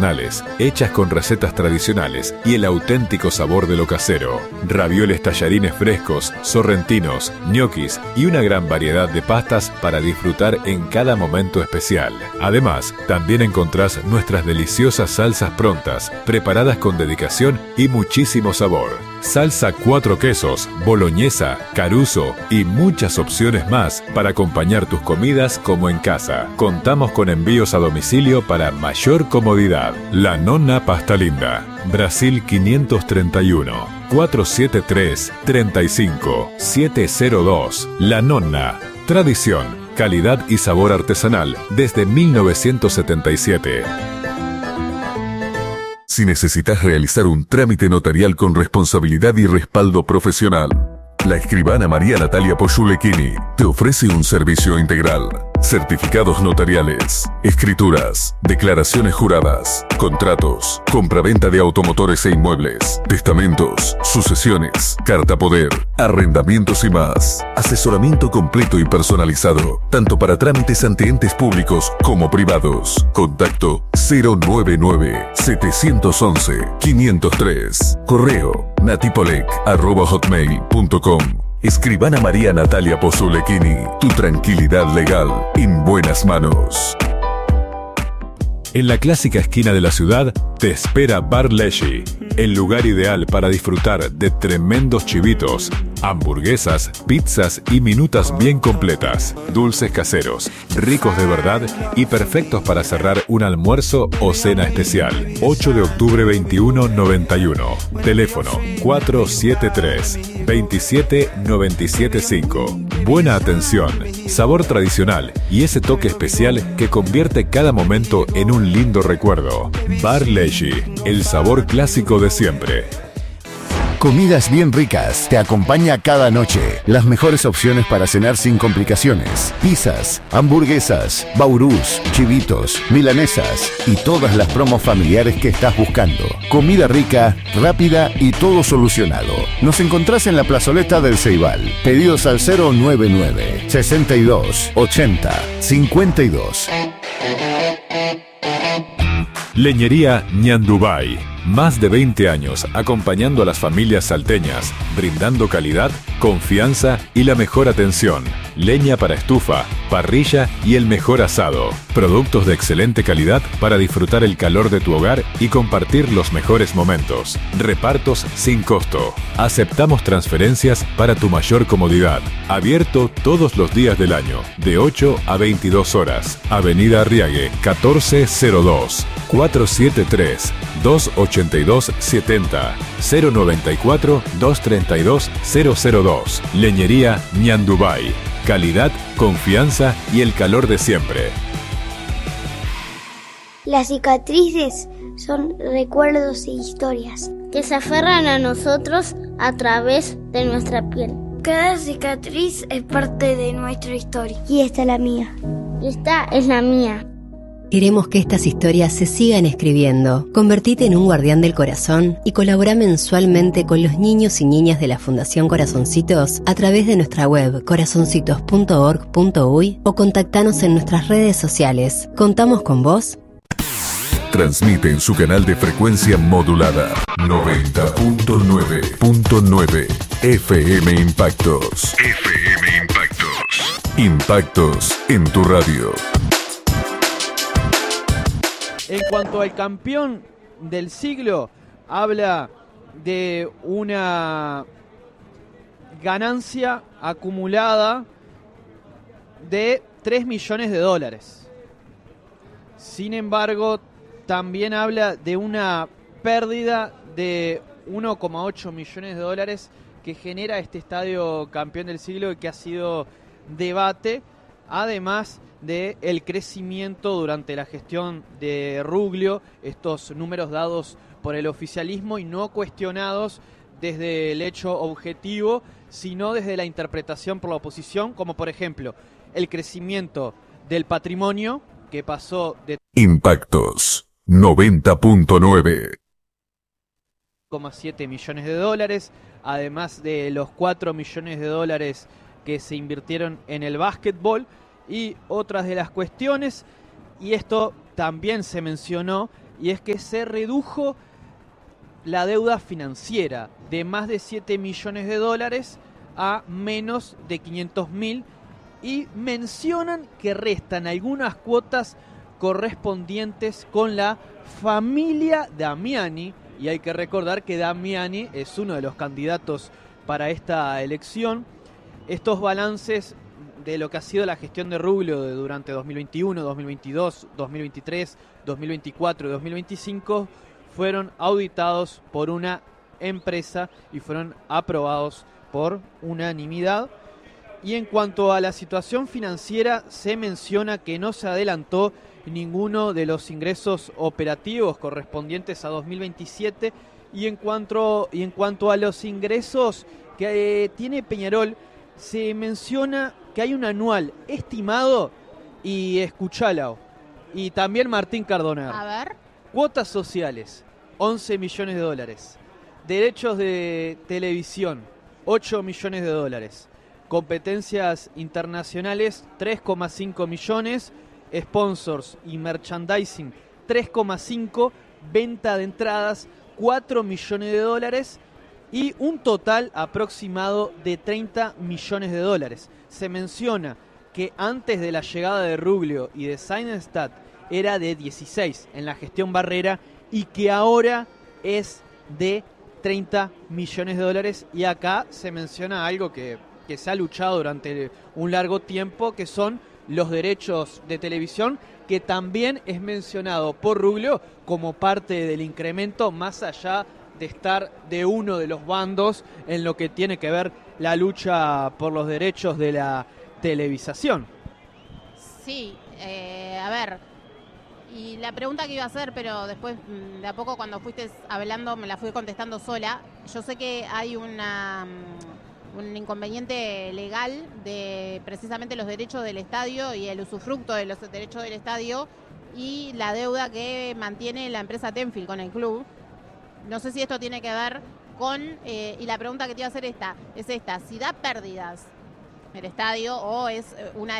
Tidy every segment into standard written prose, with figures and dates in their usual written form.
artesanales, hechas con recetas tradicionales y el auténtico sabor de lo casero. Ravioles, tallarines frescos, sorrentinos, ñoquis y una gran variedad de pastas para disfrutar en cada momento especial. Además, también encontrás nuestras deliciosas salsas prontas, preparadas con dedicación y muchísimo sabor. Salsa 4 quesos, boloñesa, caruso y muchas opciones más para acompañar tus comidas como en casa. Contamos con envíos a domicilio para mayor comodidad. La Nonna Pasta Linda, Brasil 531, 473-35-702. La Nonna, tradición, calidad y sabor artesanal desde 1977. Si necesitas realizar un trámite notarial con responsabilidad y respaldo profesional, la escribana María Natalia Poyulekini te ofrece un servicio integral. Certificados notariales, escrituras, declaraciones juradas, contratos, compraventa de automotores e inmuebles, testamentos, sucesiones, carta poder, arrendamientos y más. Asesoramiento completo y personalizado, tanto para trámites ante entes públicos como privados. Contacto 099-711-503. Correo natipolec@hotmail.com. Escribana María Natalia Poyulekini, tu tranquilidad legal en buenas manos. En la clásica esquina de la ciudad te espera Bar Leshy, el lugar ideal para disfrutar de tremendos chivitos, hamburguesas, pizzas y minutas bien completas, dulces caseros, ricos de verdad y perfectos para cerrar un almuerzo o cena especial. 8 de octubre 2191. Teléfono 473-27975. Buena atención, sabor tradicional y ese toque especial que convierte cada momento en un lindo recuerdo. Bar Leshy, el sabor clásico de siempre. Comidas bien ricas te acompaña cada noche. Las mejores opciones para cenar sin complicaciones. Pizzas, hamburguesas, baurús, chivitos, milanesas y todas las promos familiares que estás buscando. Comida rica, rápida y todo solucionado. Nos encontrás en la plazoleta del Ceibal. Pedidos al 099 62 80 52. Leñería Ñandubay. Más de 20 años acompañando a las familias salteñas, brindando calidad, confianza y la mejor atención. Leña para estufa, parrilla y el mejor asado. Productos de excelente calidad para disfrutar el calor de tu hogar y compartir los mejores momentos. Repartos sin costo. Aceptamos transferencias para tu mayor comodidad. Abierto todos los días del año, de 8 a 22 horas. Avenida Arriague, 1402. 473-282-70. 094-232-002. Leñería Ñandubay. Calidad, confianza y el calor de siempre. Las cicatrices son recuerdos e historias que se aferran a nosotros a través de nuestra piel. Cada cicatriz es parte de nuestra historia. Y esta es la mía. Y esta es la mía. Queremos que estas historias se sigan escribiendo. Convertite en un guardián del corazón y colabora mensualmente con los niños y niñas de la Fundación Corazoncitos a través de nuestra web corazoncitos.org.uy o contactanos en nuestras redes sociales. ¿Contamos con vos? Transmite en su canal de frecuencia modulada 90.9.9 FM Impactos. FM Impactos. Impactos en tu radio. En cuanto al campeón del siglo, habla de una ganancia acumulada de $3 millones. Sin embargo, también habla de una pérdida de $1,8 millones que genera este estadio campeón del siglo y que ha sido debate, además de el crecimiento durante la gestión de Ruglio, estos números dados por el oficialismo y no cuestionados desde el hecho objetivo, sino desde la interpretación por la oposición, como por ejemplo el crecimiento del patrimonio que pasó de Impactos 90.9 $7 millones, además de los $4 millones que se invirtieron en el básquetbol y otras de las cuestiones, y esto también se mencionó y es que se redujo la deuda financiera de más de 7 millones de dólares a menos de 500.000, y mencionan que restan algunas cuotas correspondientes con la familia Damiani, y hay que recordar que Damiani es uno de los candidatos para esta elección. Estos balances de lo que ha sido la gestión de Ruglio durante 2021, 2022, 2023, 2024 y 2025 fueron auditados por una empresa y fueron aprobados por unanimidad. Y en cuanto a la situación financiera, se menciona que no se adelantó ninguno de los ingresos operativos correspondientes a 2027, y en cuanto a los ingresos que tiene Peñarol, se menciona que hay un anual estimado, y escuchalo, y también Martín Cardoner. A ver. Cuotas sociales, 11 millones de dólares. Derechos de televisión, 8 millones de dólares. Competencias internacionales, 3,5 millones. Sponsors y merchandising, 3,5. Venta de entradas, 4 millones de dólares. Y un total aproximado de 30 millones de dólares. Se menciona que antes de la llegada de Ruglio y de Seidenstadt era de 16 en la gestión Barrera, y que ahora es de 30 millones de dólares. Y acá se menciona algo que se ha luchado durante un largo tiempo, que son los derechos de televisión, que también es mencionado por Ruglio como parte del incremento, más allá de estar de uno de los bandos en lo que tiene que ver la lucha por los derechos de la televisación. Sí, a ver, y la pregunta que iba a hacer, pero después de a poco cuando fuiste hablando me la fui contestando sola. Yo sé que hay un inconveniente legal de precisamente los derechos del estadio y el usufructo de los derechos del estadio y la deuda que mantiene la empresa Tenfield con el club. No sé si esto tiene que ver con, y la pregunta que te iba a hacer es esta, si da pérdidas el estadio o es una de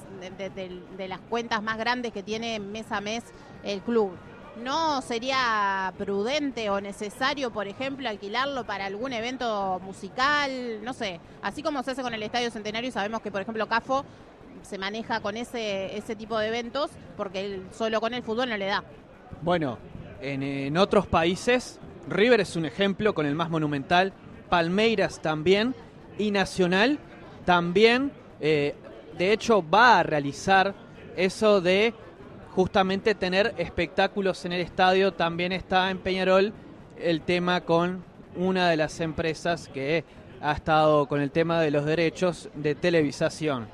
las cuentas más grandes que tiene mes a mes el club, ¿no sería prudente o necesario, por ejemplo, alquilarlo para algún evento musical? No sé, así como se hace con el Estadio Centenario, y sabemos que, por ejemplo, CAFO se maneja con ese tipo de eventos porque solo con el fútbol no le da. Bueno, en otros países, River es un ejemplo con el más monumental, Palmeiras también, y Nacional también, de hecho, va a realizar eso de justamente tener espectáculos en el estadio. También está en Peñarol el tema con una de las empresas que ha estado con el tema de los derechos de televisación.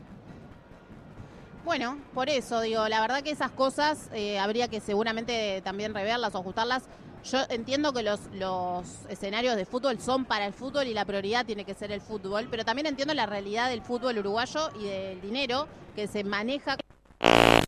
Bueno, por eso digo, la verdad que esas cosas habría que seguramente también reverlas o ajustarlas. Yo entiendo que los escenarios de fútbol son para el fútbol y la prioridad tiene que ser el fútbol, pero también entiendo la realidad del fútbol uruguayo y del dinero que se maneja